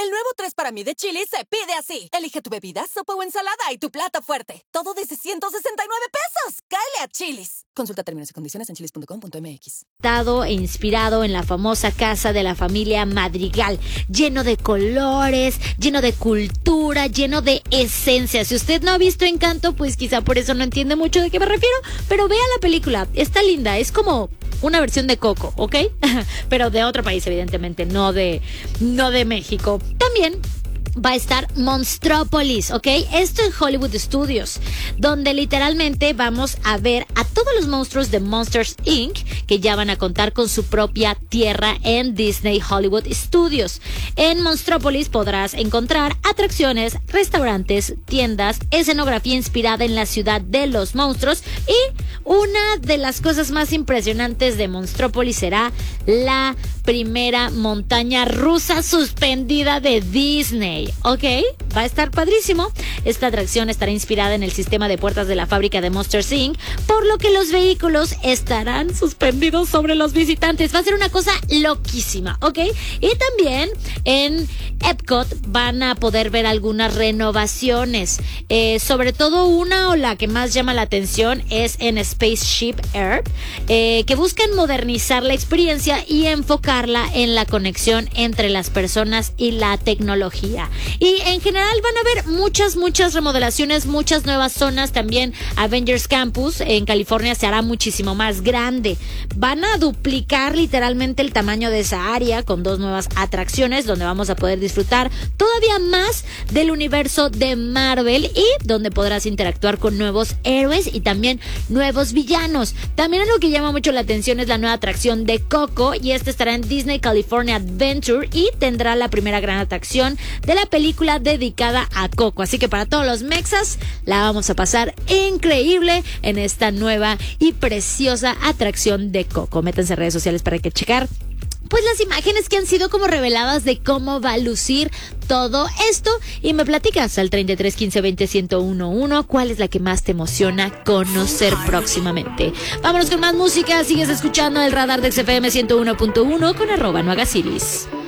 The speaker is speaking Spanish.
El nuevo 3 para mí de Chili's se pide así. Elige tu bebida, sopa o ensalada y tu plato fuerte. Todo desde 169 pesos. ¡Cáele a Chili's! Consulta términos y condiciones en chilis.com.mx. E inspirado en la famosa casa de la familia Madrigal, lleno de colores, lleno de cultura, lleno de esencia. Si usted no ha visto Encanto, pues quizá por eso no entiende mucho de qué me refiero, pero vea la película, está linda, es como una versión de Coco, ¿ok? Pero de otro país, evidentemente, no de México. También va a estar Monstrópolis, ¿ok? Esto en Hollywood Studios, donde literalmente vamos a ver a todos los monstruos de Monsters Inc., que ya van a contar con su propia tierra en Disney Hollywood Studios. En Monstrópolis podrás encontrar atracciones, restaurantes, tiendas, escenografía inspirada en la ciudad de los monstruos, y una de las cosas más impresionantes de Monstrópolis será la primera montaña rusa suspendida de Disney. ¿Ok? Va a estar padrísimo. Esta atracción estará inspirada en el sistema de puertas de la fábrica de Monsters Inc., por lo que los vehículos estarán suspendidos sobre los visitantes. Va a ser una cosa loquísima, ¿ok? Y también en Epcot van a poder ver algunas renovaciones. Sobre todo una, o la que más llama la atención, es en Spaceship Earth, que buscan modernizar la experiencia y enfocarla en la conexión entre las personas y la tecnología. Y en general van a haber muchas remodelaciones, muchas nuevas zonas. También Avengers Campus en California se hará muchísimo más grande. Van a duplicar literalmente el tamaño de esa área con 2 nuevas atracciones donde vamos a poder disfrutar todavía más del universo de Marvel, y donde podrás interactuar con nuevos héroes y también nuevos villanos. También algo que llama mucho la atención es la nueva atracción de Coco, y esta estará en Disney California Adventure y tendrá la primera gran atracción de la película dedicada a Coco. Así que para todos los mexas la vamos a pasar increíble en esta nueva y preciosa atracción de Coco. Métanse en redes sociales para que checar pues las imágenes que han sido como reveladas de cómo va a lucir todo esto, y me platicas al 33 15 20 1011 cuál es la que más te emociona conocer próximamente. Vámonos con más música. Sigues escuchando el radar de XFM 101.1 con @nohagasiris.